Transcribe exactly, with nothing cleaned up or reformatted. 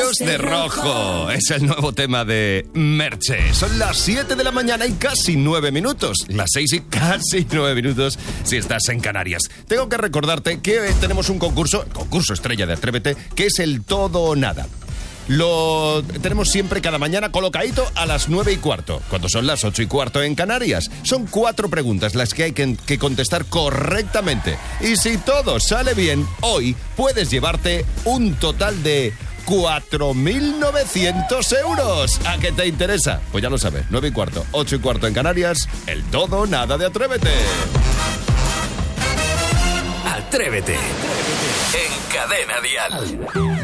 Vestidos de rojo. Es el nuevo tema de Merche. Son las siete de la mañana y casi nueve minutos. Las seis y casi nueve minutos si estás en Canarias. Tengo que recordarte que tenemos un concurso, el concurso estrella de Atrévete, que es el todo o nada. Lo tenemos siempre cada mañana colocadito a las nueve y cuarto, cuando son las ocho y cuarto en Canarias. Son cuatro preguntas las que hay que, que contestar correctamente. Y si todo sale bien, hoy puedes llevarte un total de cuatro mil novecientos euros. ¿A qué te interesa? Pues ya lo sabes, nueve y cuarto, ocho y cuarto en Canarias, el todo o nada de Atrévete. Atrévete. En Cadena Dial.